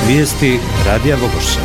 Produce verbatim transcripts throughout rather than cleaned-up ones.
Vijesti Radija Vogošća.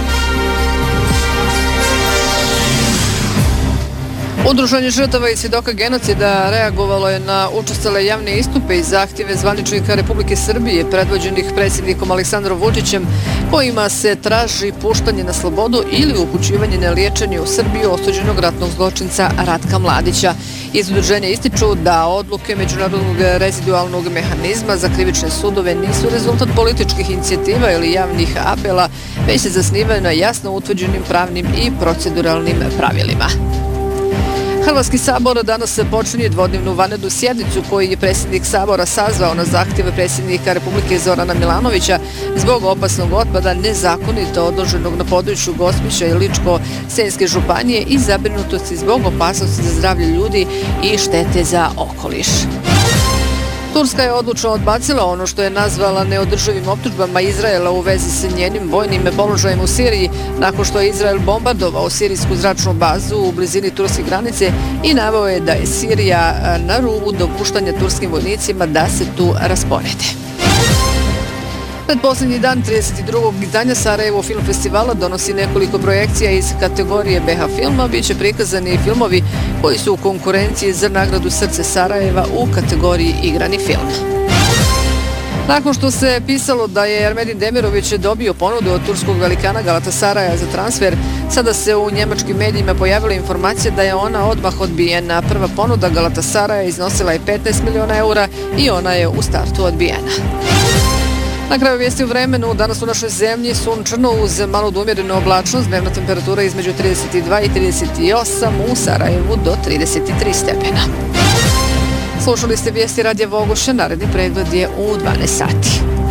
Udruženje žrtava i svjedoka genocida reagovalo je na učestale javne istupe i zahtjeve zvaničnika Republike Srbije predvođenih predsjednikom Aleksandrom Vučićem, kojima se traži puštanje na slobodu ili upućivanje na liječenje u Srbiju osuđenog ratnog zločinca Ratka Mladića. Iz udruženja ističu da odluke Međunarodnog rezidualnog mehanizma za krivične sudove nisu rezultat političkih inicijativa ili javnih apela, već se zasnivaju na jasno utvrđenim pravnim i proceduralnim pravilima. Hrvatski sabor danas počinje dvodnevnu vanrednu sjednicu koju je predsjednik Sabora sazvao na zahtjeve predsjednika Republike Zorana Milanovića zbog opasnog otpada nezakonito odloženog na području Gospića i Ličko-senjske županije i zabrinutosti zbog opasnosti za zdravlje ljudi i štete za okoliš. Turska je odlučno odbacila ono što je nazvala neodrživim optužbama Izraela u vezi s njenim vojnim položajem u Siriji nakon što je Izrael bombardovao sirijsku zračnu bazu u blizini turske granice i naveo je da je Sirija na rubu dopuštanja turskim vojnicima da se tu rasporede. Pred posljednji dan trideset drugog izdanja Sarajevo film festivala donosi nekoliko projekcija iz kategorije B H filma, bit će prikazani filmovi koji su u konkurenciji za nagradu Srce Sarajeva u kategoriji igrani film. Nakon što se pisalo da je Ermedin Demirović dobio ponudu od turskog velikana Galatasaraja za transfer, sada se u njemačkim medijima pojavila informacija da je ona odmah odbijena. Prva ponuda Galatasaraja iznosila je petnaest miliona eura i ona je u startu odbijena. Na kraju vijesti u vremenu, danas u našoj zemlji sunčano uz malo umjerenu oblačnost, dnevna temperatura između trideset dva i trideset osam, u Sarajevu do trideset tri stepena. Slušali ste vijesti Radija Vogošća, naredni pregled je u dvanaest sati.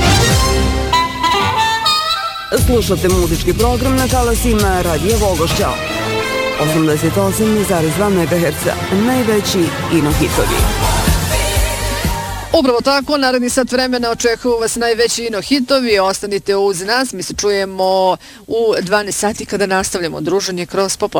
Slušate muzički program na talasima Radija Vogošća. osamdeset osam zarez dva megaherca, najveći ino hitovi. Upravo tako, naredni sat vremena očekuju vas najveći ino hitovi. Ostanite uz nas, mi se čujemo u dvanaest sati kada nastavljamo druženje kroz popodne.